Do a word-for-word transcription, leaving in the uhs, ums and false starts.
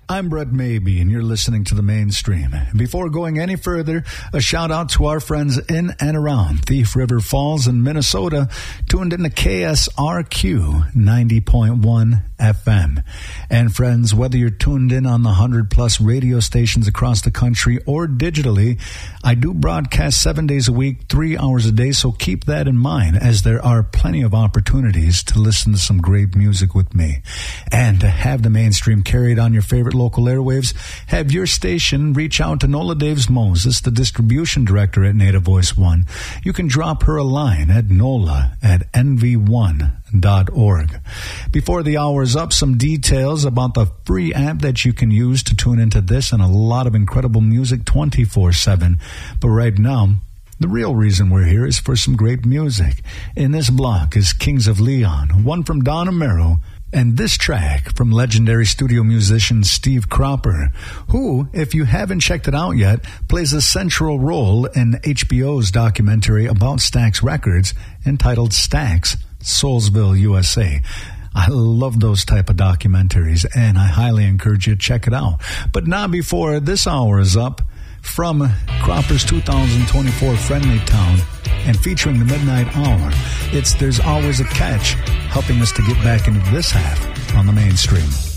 I'm Brett Maybe, and you're listening to The Mainstream. Before going any further, a shout out to our friends in and around Thief River Falls in Minnesota, tuned in to K S R Q ninety point one F M. And friends, whether you're tuned in on the one hundred plus radio stations across the country or digitally, I do broadcast seven days a week, three hours a day, so keep that in mind, as there are plenty of opportunities to listen to some great music with me. And to have The Mainstream carried on your favorite local airwaves, have your station reach out to Nola Daves Moses, the distribution director at Native Voice One. You can drop her a line at nola at n v one dot org. Before the hour is up, some details about the free app that you can use to tune into this and a lot of incredible music twenty-four seven. But right now, the real reason we're here is for some great music. In this block is Kings of Leon, one from Don Amero, and this track from legendary studio musician Steve Cropper, who, if you haven't checked it out yet, plays a central role in H B O's documentary about Stax Records entitled Stax, Soulsville, U S A. I love those type of documentaries, and I highly encourage you to check it out. But now, before this hour is up, from Cropper's two thousand twenty-four Friendly Town and featuring the Midnight Hour, it's There's Always a Catch, helping us to get back into this half on The Mainstream.